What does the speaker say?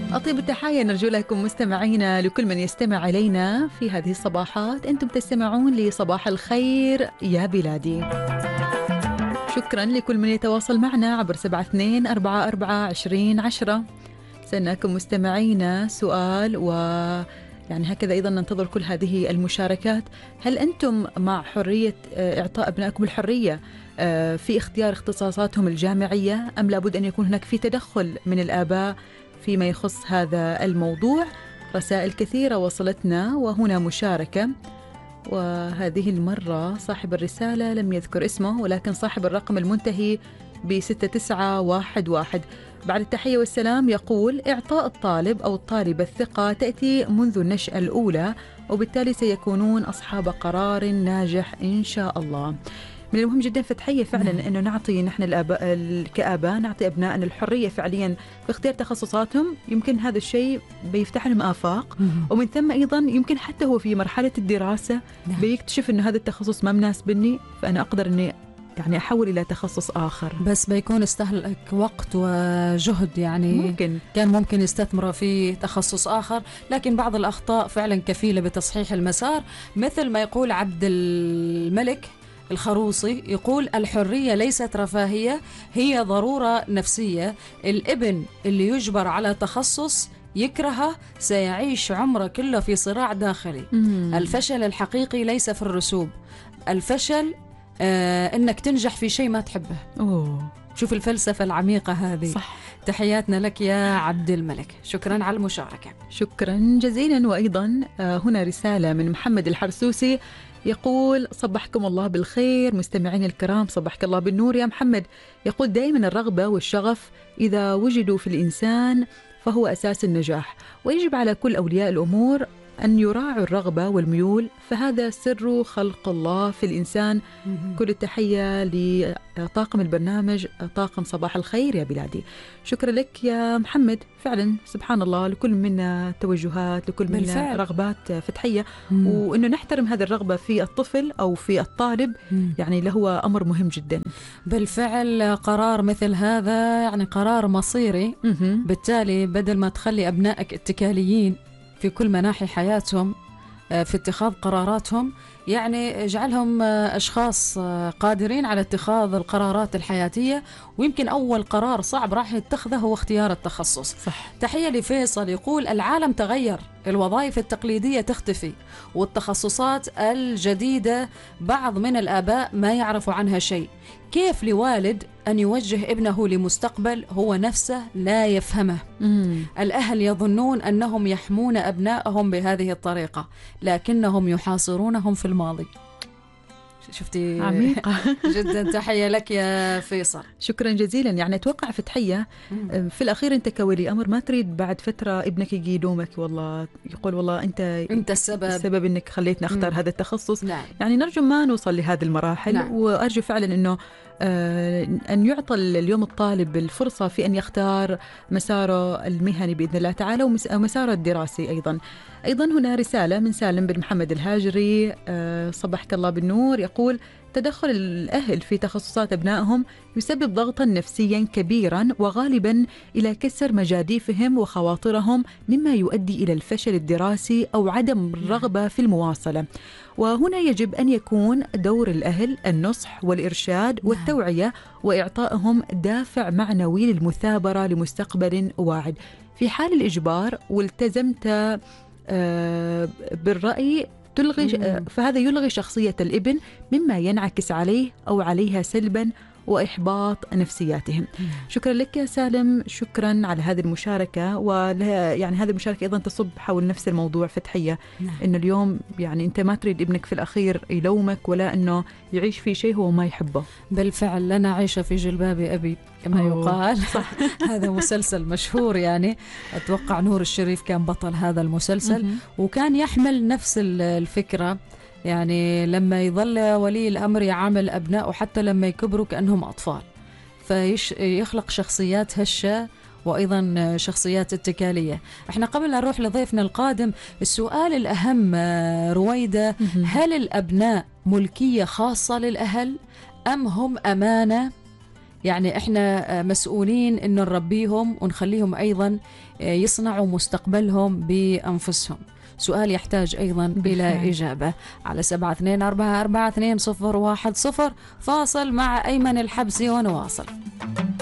أطيب التحايا نرجو لكم مستمعينا لكل من يستمع إلينا في هذه الصباحات. أنتم تستمعون لصباح الخير يا بلادي. شكرا لكل من يتواصل معنا عبر 72442010. سألناكم مستمعينا سؤال يعني هكذا أيضا ننتظر كل هذه المشاركات. هل أنتم مع حرية إعطاء أبنائكم الحرية في اختيار اختصاصاتهم الجامعية، أم لابد أن يكون هناك في تدخل من الآباء فيما يخص هذا الموضوع؟ رسائل كثيرة وصلتنا وهنا مشاركة، وهذه المرة صاحب الرسالة لم يذكر اسمه، ولكن صاحب الرقم المنتهي ب6911. بعد التحية والسلام يقول: إعطاء الطالب أو الطالبة الثقة تأتي منذ النشأة الأولى، وبالتالي سيكونون أصحاب قرار ناجح إن شاء الله. من المهم جدا فتحية فعلا أنه نعطي نحن الآباء كآباء نعطي أبنائنا الحرية فعليا في اختيار تخصصاتهم. يمكن هذا الشيء بيفتح لهم آفاق، ومن ثم أيضا يمكن حتى هو في مرحلة الدراسة بيكتشف أنه هذا التخصص ما مناسبني، فأنا أقدر أني يعني أحول إلى تخصص آخر، بس بيكون استهلك وقت وجهد. يعني كان ممكن يستثمر في تخصص آخر، لكن بعض الأخطاء فعلا كفيلة بتصحيح المسار. مثل ما يقول عبد الملك الخروصي، يقول: الحرية ليست رفاهية، هي ضرورة نفسية. الابن اللي يجبر على تخصص يكرهه سيعيش عمره كله في صراع داخلي. الفشل الحقيقي ليس في الرسوب، الفشل انك تنجح في شيء ما تحبه. شوف الفلسفة العميقة هذه. صح. تحياتنا لك يا عبد الملك، شكرا على المشاركة. شكرا جزيلا. وأيضا هنا رسالة من محمد الحرسوسي يقول: صبحكم الله بالخير مستمعين الكرام. صبحك الله بالنور يا محمد. يقول: دائما الرغبة والشغف إذا وجدوا في الإنسان فهو أساس النجاح، ويجب على كل أولياء الأمور أن يراعوا الرغبة والميول، فهذا سر خلق الله في الإنسان. كل التحية لطاقم البرنامج، طاقم صباح الخير يا بلادي. شكرا لك يا محمد. فعلا سبحان الله، لكل منا توجهات، لكل منا رغبات فتحية، وإنه نحترم هذه الرغبة في الطفل أو في الطالب يعني له أمر مهم جدا. بالفعل قرار مثل هذا يعني قرار مصيري. بالتالي بدل ما تخلي أبنائك اتكاليين في كل مناحي حياتهم في اتخاذ قراراتهم، يعني اجعلهم أشخاص قادرين على اتخاذ القرارات الحياتية. ويمكن أول قرار صعب راح يتخذه هو اختيار التخصص. صح. تحية لفيصل يقول: العالم تغير، الوظائف التقليدية تختفي، والتخصصات الجديدة بعض من الآباء ما يعرفوا عنها شيء. كيف لوالد أن يوجه ابنه لمستقبل هو نفسه لا يفهمه؟ الأهل يظنون أنهم يحمون أبنائهم بهذه الطريقة، لكنهم يحاصرونهم في الماضي. شفتي عميقة جدا. تحية لك يا فيصل. شكرا جزيلا. يعني أتوقع فتحية في الأخير أنت كولي أمر ما تريد بعد فترة ابنك يجي يلومك، والله يقول والله أنت السبب أنك خليتنا أختار هذا التخصص. نعم. يعني نرجو ما نوصل لهذه المراحل. نعم. وأرجو فعلا أنه أن يعطى اليوم الطالب الفرصة في أن يختار مساره المهني بإذن الله تعالى ومساره الدراسي أيضا هنا رسالة من سالم بن محمد الهاجري. صبحك الله بالنور. يقول: تدخل الأهل في تخصصات أبنائهم يسبب ضغطا نفسيا كبيرا، وغالبا إلى كسر مجاديفهم وخواطرهم، مما يؤدي إلى الفشل الدراسي أو عدم الرغبة في المواصلة. وهنا يجب أن يكون دور الأهل النصح والإرشاد والتوعية، وإعطائهم دافع معنوي للمثابرة لمستقبل واعد. في حال الإجبار والتزمت بالرأي فهذا يلغي شخصية الابن، مما ينعكس عليه أو عليها سلبا وإحباط نفسياتهم. شكرا لك يا سالم، شكرا على هذه المشاركة. يعني هذه المشاركة أيضا تصب حول نفس الموضوع فتحية. إنه اليوم يعني أنت ما تريد ابنك في الأخير يلومك ولا إنه يعيش في شيء هو ما يحبه. بالفعل لنا عيشة في جلباب أبي كما يقال. صح. هذا مسلسل مشهور، يعني أتوقع نور الشريف كان بطل هذا المسلسل، وكان يحمل نفس الفكرة. يعني لما يظل ولي الأمر يعامل أبنائه حتى لما يكبروا كأنهم أطفال، فيخلق شخصيات هشة وأيضا شخصيات اتكالية. احنا قبل أن نروح لضيفنا القادم، السؤال الأهم رويدة: هل الأبناء ملكية خاصة للأهل أم هم أمانة يعني إحنا مسؤولين إنه نربيهم ونخليهم أيضا يصنعوا مستقبلهم بأنفسهم. سؤال يحتاج أيضا إلى إجابة على 7244420010. فاصل مع أيمن الحبسي ونواصل.